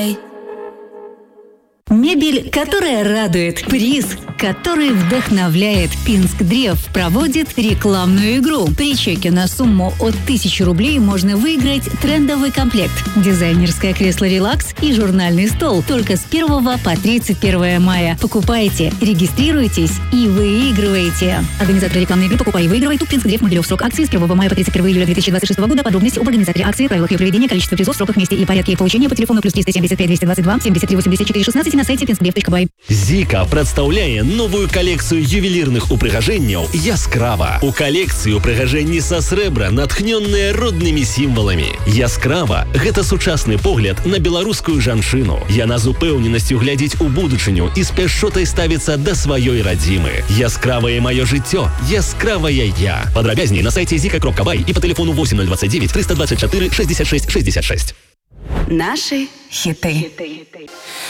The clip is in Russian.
Кабай. Мебель, которая радует. Приз, который вдохновляет. Пинск Древ проводит рекламную игру. При чеке на сумму от 1000 рублей можно выиграть трендовый комплект, дизайнерское кресло «Релакс» и журнальный стол. Только с 1 по 31 мая. Покупайте, регистрируйтесь и выигрывайте. Организатор рекламной игры «Покупай и выигрывай». Тут Пинск Древ, Могилев. Срок акции с 1 мая по 31 июля 2026 года. Подробности об организаторе акции, правилах ее проведения, количество призов, сроках, месте и порядке их получения по телефону +375 222 73 84 16 и на сайте pinskdrev.by. Зіка представляє новую колекцию ювелирных упрыгажэнняў Яскрава. У колекцыі упрыгажэнні са срэбра, натхнённыя роднымі сімваламі. Яскрава – гэта сучасны погляд на беларускую жанчыну. Яна з упэўненасцю глядзіць у будучыню і з пяшчотай ставіцца да сваёй радзімы. Яскравае маё жыццё, яскравая я. Падрабязней на сайце zika.by і по телефону 8029 324 66 66. Наши хиты.